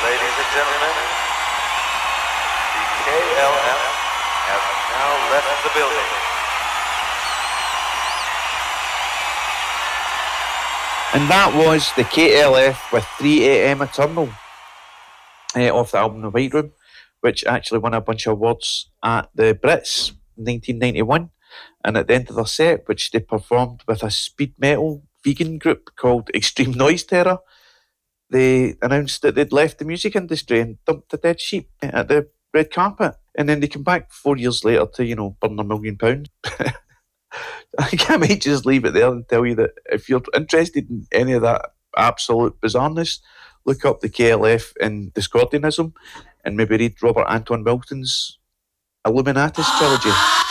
Ladies and gentlemen, the KLF have now left the building. And that was the KLF with 3am Eternal off the album The White Room, which actually won a bunch of awards at the Brits in 1991. And at the end of their set, which they performed with a speed metal vegan group called Extreme Noise Terror, they announced that they'd left the music industry and dumped a dead sheep at the red carpet. And then they came back 4 years later to, burn £1 million. I might just leave it there and tell you that if you're interested in any of that absolute bizarreness, look up the KLF and Discordianism and maybe read Robert Anton Wilson's Illuminatus trilogy.